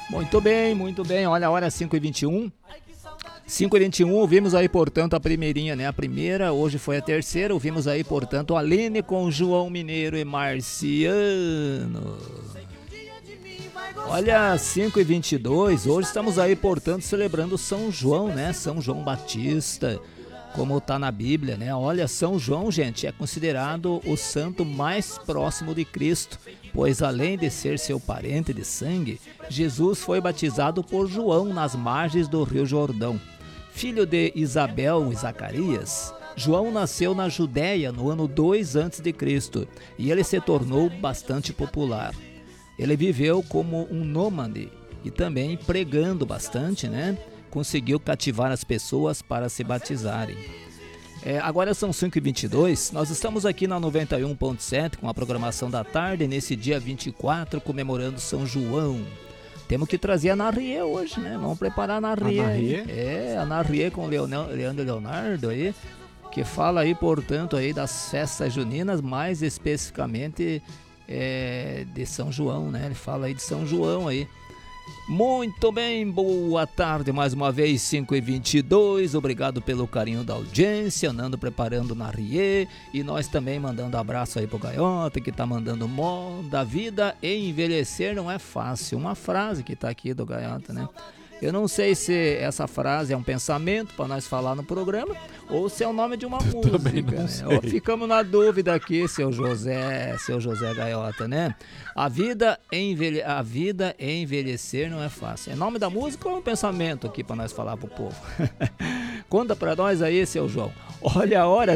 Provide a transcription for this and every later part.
Muito bem. Olha a hora 5h21. 5h21, ouvimos aí, portanto, a primeirinha, né? A primeira, hoje foi a terceira. Ouvimos aí, portanto, Aline com João Mineiro e Marciano. Olha, 5h22, hoje estamos aí, portanto, celebrando São João, né? São João Batista, como está na Bíblia, né? Olha, São João, gente, é considerado o santo mais próximo de Cristo, pois além de ser seu parente de sangue, Jesus foi batizado por João nas margens do Rio Jordão. Filho de Isabel e Zacarias, João nasceu na Judéia no ano 2 a.C. e ele se tornou bastante popular. Ele viveu como um nômade e também pregando bastante, né? Conseguiu cativar as pessoas para se batizarem. Agora são 5h22, nós estamos aqui na 91.7 com a programação da tarde, nesse dia 24, comemorando São João. Temos que trazer a Narrie hoje, né? Vamos preparar a Narrie. A Narrie com o Leandro Leonardo aí, que fala aí, portanto, aí das festas juninas, mais especificamente de São João, né? Ele fala aí de São João aí. Muito bem, boa tarde mais uma vez, 5h22, obrigado pelo carinho da audiência, andando preparando na Rie, e nós também mandando abraço aí pro Gaiota, que tá mandando da vida e envelhecer não é fácil, uma frase que tá aqui do Gaiota, né? Eu não sei se essa frase é um pensamento para nós falar no programa ou se é o nome de uma música, né? Ficamos na dúvida aqui, seu José Gaiota, né? A vida envelhecer não é fácil. É nome da música ou é um pensamento aqui para nós falar pro povo? Conta para nós aí, seu João. Olha a hora,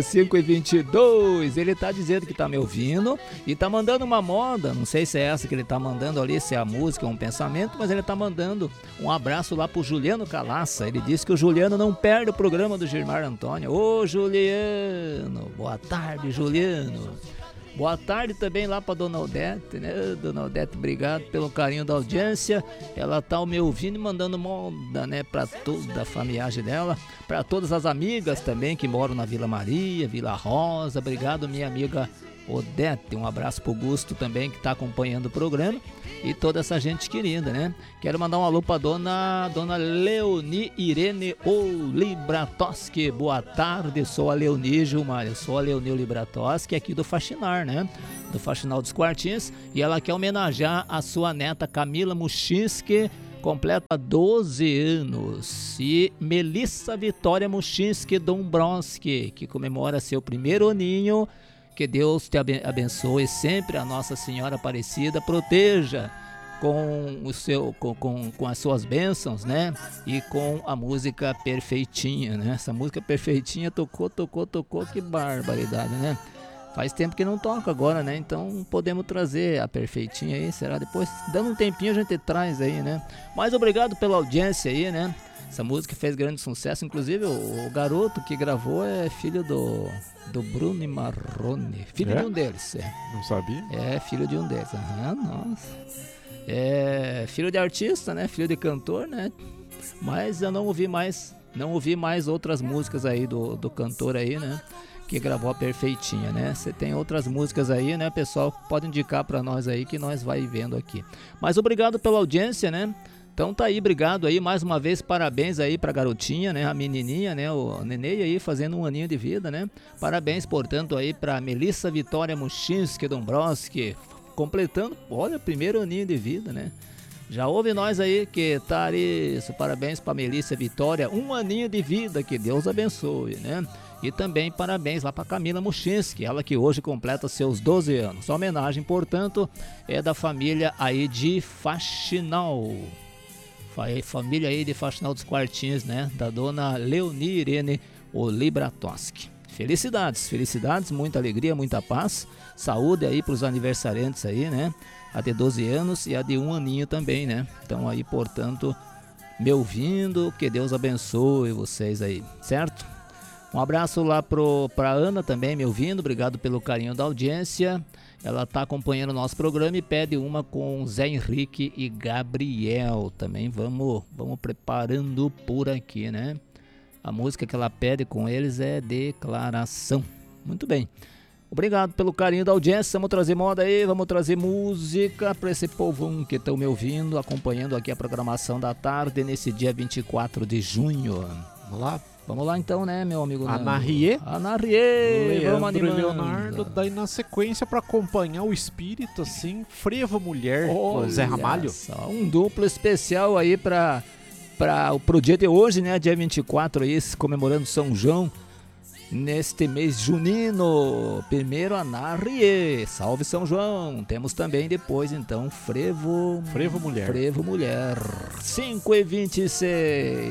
5h22, ele tá dizendo que tá me ouvindo e tá mandando uma moda, não sei se é essa que ele tá mandando ali, se é a música ou um pensamento, mas ele tá mandando um abraço lá pro Juliano Calaça. Ele disse que o Juliano não perde o programa do Gilmar Antônio. Ô Juliano, boa tarde, Juliano. Boa tarde também lá para Dona Odete, né? Dona Odete, obrigado pelo carinho da audiência. Ela tá me ouvindo e mandando moda, né, para toda a familiagem dela, para todas as amigas também que moram na Vila Maria, Vila Rosa. Obrigado, minha amiga Odete. Um abraço pro Gusto também, que tá acompanhando o programa, e toda essa gente querida, né? Quero mandar um alô pra dona Leoni Irene Olibratoski. Boa tarde, sou a Leoni Gilmar, sou a Leoni Olibratoski, aqui do Faxinar, né? Do Faxinal dos Quartinhos, e ela quer homenagear a sua neta Camila Muchinski, completa 12 anos, e Melissa Vitória Muchinski Dombrowski, que comemora seu primeiro aninho. Que Deus te abençoe sempre, a Nossa Senhora Aparecida proteja com as suas bênçãos, né? E com a música Perfeitinha, né? Essa música Perfeitinha tocou, que barbaridade, né? Faz tempo que não toca agora, né? Então podemos trazer a Perfeitinha aí, será? Depois, dando um tempinho, a gente traz aí, né? Mas obrigado pela audiência aí, né? Essa música fez grande sucesso, inclusive o garoto que gravou é filho do Bruno e Marrone, filho de um deles. Não sabia? Filho de um deles. Nossa. Filho de artista, né? Filho de cantor, né? Mas eu não ouvi mais outras músicas aí do cantor aí, né? Que gravou a Perfeitinha, né? Você tem outras músicas aí, né, pessoal? Pode indicar pra nós aí que nós vai vendo aqui. Mas obrigado pela audiência, né? Então tá aí, obrigado aí, mais uma vez, parabéns aí pra garotinha, né, a menininha, né, o neném aí fazendo um aninho de vida, né, parabéns, portanto, aí pra Melissa Vitória Muchinski Dombrowski, completando, olha, primeiro aninho de vida, né, já ouve nós aí, que tá isso, parabéns pra Melissa Vitória, um aninho de vida, que Deus abençoe, né, e também parabéns lá pra Camila Muchinski, ela que hoje completa seus 12 anos, a homenagem, portanto, é da família aí de Faxinal. Família aí de Faxinal dos Quartinhos, né? Da dona Leoni Irene Olibratoski. Felicidades, muita alegria, muita paz. Saúde aí pros aniversariantes aí, né? A de 12 anos e a de um aninho também, né? Então aí, portanto, me ouvindo, que Deus abençoe vocês aí, certo? Um abraço lá pra Ana também me ouvindo, obrigado pelo carinho da audiência. Ela está acompanhando o nosso programa e pede uma com Zé Henrique e Gabriel. Também vamos preparando por aqui, né? A música que ela pede com eles é Declaração. Muito bem. Obrigado pelo carinho da audiência. Vamos trazer moda aí, vamos trazer música para esse povão que estão me ouvindo, acompanhando aqui a programação da tarde nesse dia 24 de junho. Vamos lá? Vamos lá então, né, meu amigo Nando? Anarriê, vamos Leandro e animando. Leonardo. Daí na sequência, pra acompanhar o espírito, assim, Frevo Mulher, Olha Zé Ramalho. só, um duplo especial aí pro dia de hoje, né, dia 24 aí, comemorando São João. Neste mês junino, primeiro Anarriê, salve São João. Temos também depois então Frevo Mulher. Frevo Mulher, 5h26.